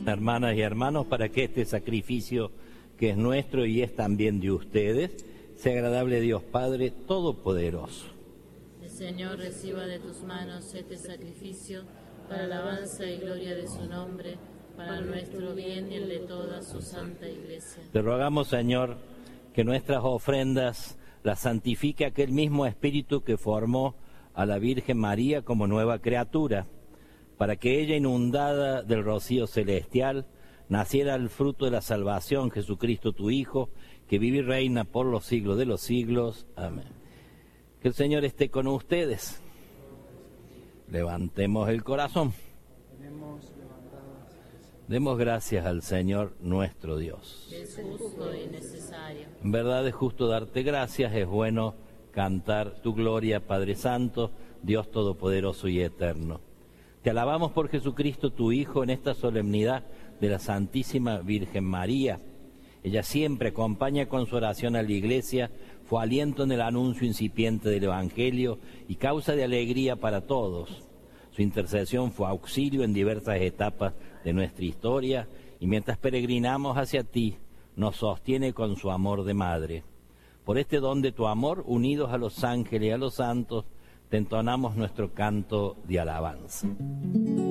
Hermanas y hermanos, para que este sacrificio que es nuestro y es también de ustedes, sea agradable a Dios Padre Todopoderoso. El Señor reciba de tus manos este sacrificio para alabanza y gloria de su nombre, para nuestro bien y el de toda su santa Iglesia. Te rogamos, Señor, que nuestras ofrendas las santifique aquel mismo Espíritu que formó a la Virgen María como nueva criatura, para que ella, inundada del rocío celestial, naciera el fruto de la salvación, Jesucristo tu Hijo, que vive y reina por los siglos de los siglos. Amén. Que el Señor esté con ustedes. Levantemos el corazón. Demos gracias al Señor nuestro Dios. Es justo y necesario. En verdad es justo darte gracias, es bueno cantar tu gloria, Padre Santo, Dios Todopoderoso y Eterno. Te alabamos por Jesucristo, tu Hijo, en esta solemnidad de la Santísima Virgen María. Ella siempre acompaña con su oración a la Iglesia, fue aliento en el anuncio incipiente del Evangelio y causa de alegría para todos. Su intercesión fue auxilio en diversas etapas de nuestra historia y mientras peregrinamos hacia ti, nos sostiene con su amor de madre. Por este don de tu amor, unidos a los ángeles y a los santos, te entonamos nuestro canto de alabanza.